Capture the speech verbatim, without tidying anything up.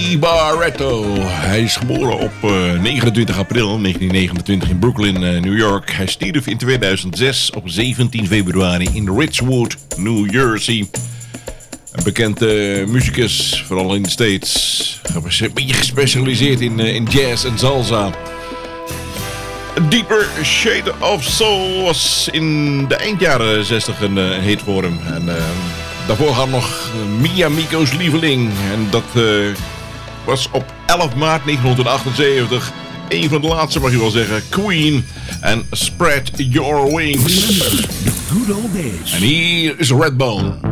Ray Barretto. Hij is geboren op uh, negenentwintig april negentien negenentwintig in Brooklyn, uh, New York. Hij stierf in tweeduizend zes op zeventien februari in Richwood, New Jersey. Een bekende muzikus, vooral in de States. Een beetje gespecialiseerd in, uh, in jazz en salsa. A Deeper Shade of Soul was in de eindjaren zestig een uh, hit voor hem. En uh, daarvoor had nog Mia Miko's Lieveling. En dat uh, was op elf maart negentien achtenzeventig. Een van de laatste, mag je wel zeggen. Queen en Spread Your Wings. Remember the good old days. En hier is Redbone.